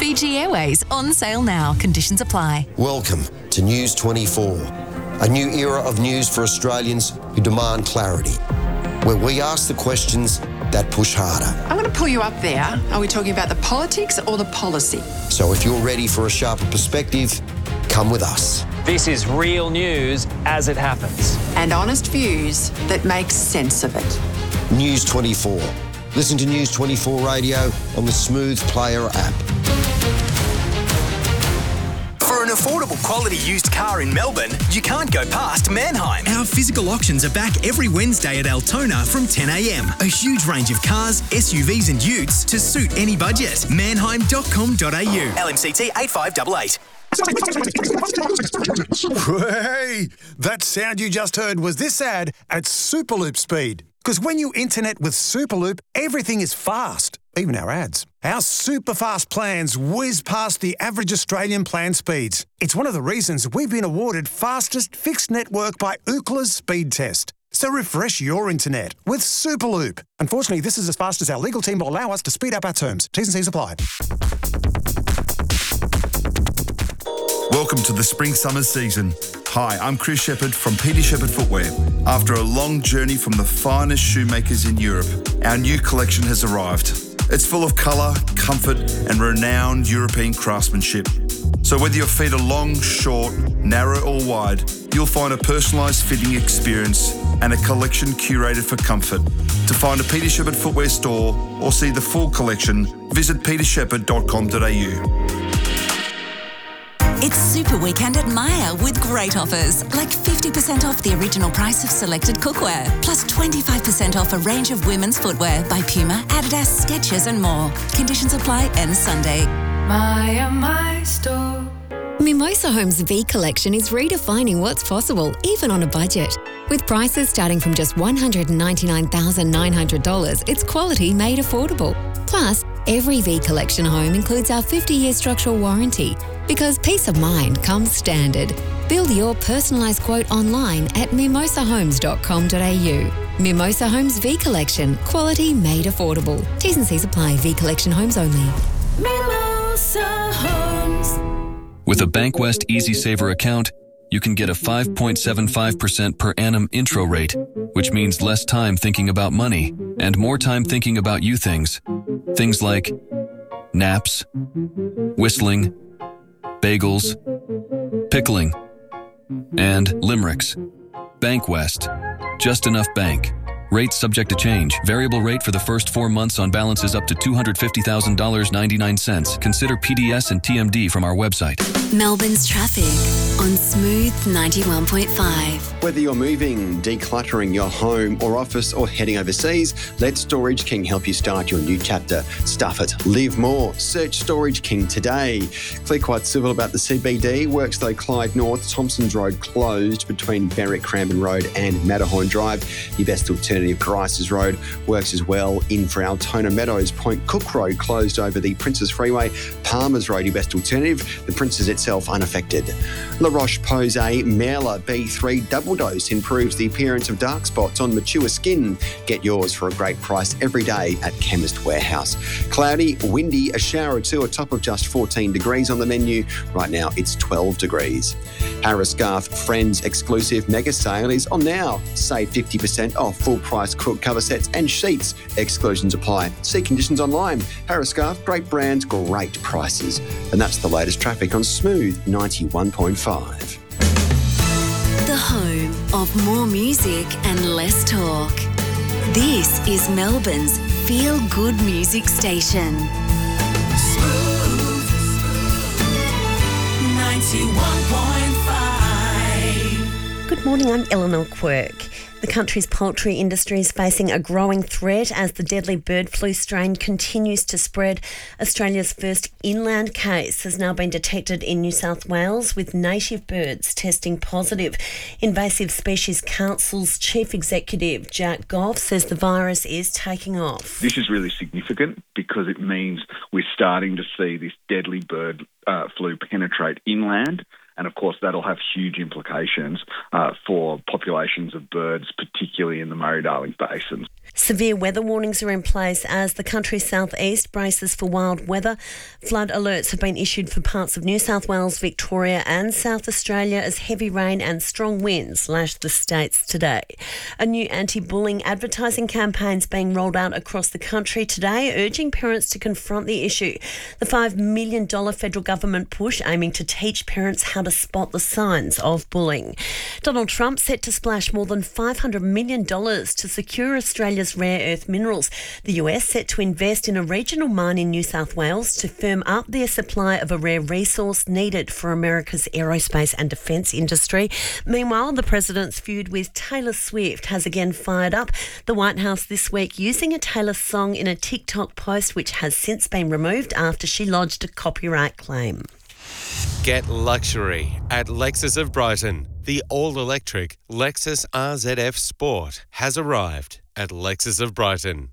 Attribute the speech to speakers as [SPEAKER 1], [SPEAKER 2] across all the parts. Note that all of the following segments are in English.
[SPEAKER 1] Fiji Airways on sale now. Conditions apply.
[SPEAKER 2] Welcome to News 24, a new era of news for Australians who demand clarity, where we ask the questions that push harder.
[SPEAKER 3] I'm going to pull you up there. Are we talking about the politics or the policy?
[SPEAKER 2] So if you're ready for a sharper perspective, come with us.
[SPEAKER 4] This is real news as it happens.
[SPEAKER 3] And honest views that make sense of it.
[SPEAKER 2] News 24. Listen to News 24 Radio on the Smooth Player app.
[SPEAKER 5] For an affordable quality used car in Melbourne, you can't go past Mannheim.
[SPEAKER 6] Our physical auctions are back every Wednesday at Altona from 10 a.m. A huge range of cars, SUVs and utes to suit any budget. Mannheim.com.au.
[SPEAKER 5] LMCT 8588.
[SPEAKER 7] Hey, that sound you just heard was this ad at Superloop speed. Because when you internet with Superloop, everything is fast, even our ads. Our super fast plans whiz past the average Australian plan speeds. It's one of the reasons we've been awarded fastest fixed network by Ookla's speed test. So refresh your internet with Superloop. Unfortunately, this is as fast as our legal team will allow us to speed up our terms. T's and C's apply.
[SPEAKER 8] Welcome to the spring-summer season. Hi, I'm Chris Shepherd from Peter Shepherd Footwear. After a long journey from the finest shoemakers in Europe, our new collection has arrived. It's full of colour, comfort and renowned European craftsmanship. So whether your feet are long, short, narrow or wide, you'll find a personalised fitting experience and a collection curated for comfort. To find a Peter Shepherd Footwear store or see the full collection, visit petershepherd.com.au.
[SPEAKER 1] It's Super Weekend at Myer with great offers, like 50% off the original price of selected cookware, plus 25% off a range of women's footwear by Puma, Adidas, Skechers and more. Conditions apply end Sunday.
[SPEAKER 9] Myer, my store.
[SPEAKER 10] Mimosa Homes V Collection is redefining what's possible, even on a budget. With prices starting from just $199,900, it's quality made affordable. Plus, every V Collection home includes our 50-year structural warranty, because peace of mind comes standard. Build your personalised quote online at mimosahomes.com.au. Mimosa Homes V Collection. Quality made affordable. T's and C's apply. V Collection homes only.
[SPEAKER 9] Mimosa Homes.
[SPEAKER 11] With a Bankwest Easy Saver account, you can get a 5.75% per annum intro rate, which means less time thinking about money and more time thinking about you things. Things like naps, whistling, bagels, pickling, and limericks. Bankwest. Just enough bank. Rates subject to change. Variable rate for the first 4 months on balances up to $250,000.99. Consider PDS and TMD from our website.
[SPEAKER 10] Melbourne's traffic on Smooth 91.5.
[SPEAKER 12] Whether you're moving, decluttering your home or office or heading overseas, let Storage King help you start your new chapter. Stuff it. Live more. Search Storage King today. Clear quite civil about the CBD. Works though Clyde North, Thompsons Road closed between Berwick Cranbourne Road and Matterhorn Drive. Your best alternative, Grices Road, works as well. In for Altona Meadows, Point Cook Road closed over the Princes Freeway. Palmers Road, your best alternative. The Princes itself unaffected. La Roche-Posay Merla B3 double dose improves the appearance of dark spots on mature skin. Get yours for a great price every day at Chemist Warehouse. Cloudy, windy, a shower or two, a top of just 14 degrees on the menu. Right now it's 12 degrees. Harris Scarf Friends exclusive mega sale is on now. Save 50% off full price quilt cover sets and sheets. Exclusions apply. See conditions online. Harris Scarf, great brands, great prices. And that's the latest traffic on Smooth 91.5.
[SPEAKER 10] The home of more music and less talk. This is Melbourne's feel-good music station.
[SPEAKER 9] Smooth 91.5.
[SPEAKER 13] Good morning, I'm Eleanor Quirk. The country's poultry industry is facing a growing threat as the deadly bird flu strain continues to spread. Australia's first inland case has now been detected in New South Wales, with native birds testing positive. Invasive Species Council's Chief Executive Jack Goff says the virus is taking off.
[SPEAKER 14] This is really significant because it means we're starting to see this deadly bird flu penetrate inland. And of course, that'll have huge implications for populations of birds, particularly in the Murray-Darling basins.
[SPEAKER 13] Severe weather warnings are in place as the country's southeast braces for wild weather. Flood alerts have been issued for parts of New South Wales, Victoria and South Australia as heavy rain and strong winds lashed the states today. A new anti-bullying advertising campaign is being rolled out across the country today, urging parents to confront the issue. The $5 million federal government push aiming to teach parents how to spot the signs of bullying. Donald Trump set to splash more than $500 million to secure Australia's rare earth minerals. The US set to invest in a regional mine in New South Wales to firm up their supply of a rare resource needed for America's aerospace and defence industry. Meanwhile, the president's feud with Taylor Swift has again fired up. The White House this week using a Taylor song in a TikTok post which has since been removed after she lodged a copyright claim.
[SPEAKER 15] Get luxury at Lexus of Brighton. The all-electric Lexus RZF Sport has arrived at Lexus of Brighton.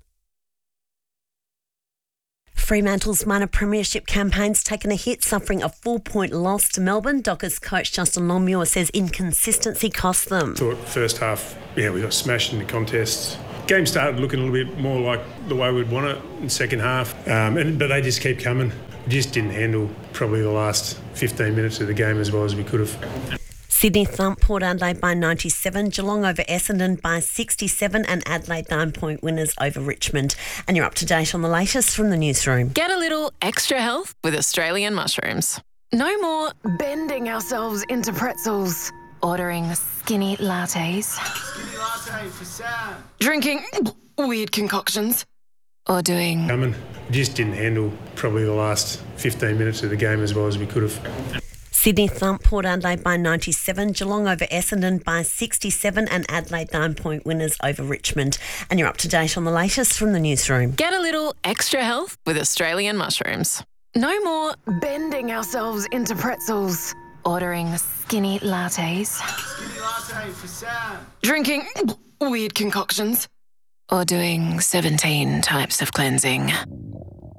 [SPEAKER 13] Fremantle's minor premiership campaign's taken a hit, suffering a 4-point loss to Melbourne. Dockers coach Justin Longmuir says inconsistency cost them.
[SPEAKER 16] Thought first half, we got smashed in the contests. Game started looking a little bit more like the way we'd want it in the second half, but they just keep coming. We just didn't handle probably the last 15 minutes of the game as well as we could have.
[SPEAKER 13] Sydney thumped Port Adelaide by 97, Geelong over Essendon by 67 and Adelaide 9-point winners over Richmond. And you're up to date on the latest from the newsroom.
[SPEAKER 17] Get a little extra health with Australian mushrooms. No more bending ourselves into pretzels, ordering skinny lattes,
[SPEAKER 18] Skinny latte for Sam.
[SPEAKER 17] Drinking weird concoctions, or doing...
[SPEAKER 16] Coming. Just didn't handle probably the last 15 minutes of the game as well as we could have.
[SPEAKER 13] Sydney thumped Port Adelaide by 97, Geelong over Essendon by 67 and Adelaide 9-point winners over Richmond. And you're up to date on the latest from the newsroom.
[SPEAKER 17] Get a little extra health with Australian mushrooms. No more bending ourselves into pretzels, ordering skinny lattes,
[SPEAKER 18] Skinny latte for Sam.
[SPEAKER 17] drinking weird concoctions, or doing 17 types of cleansing.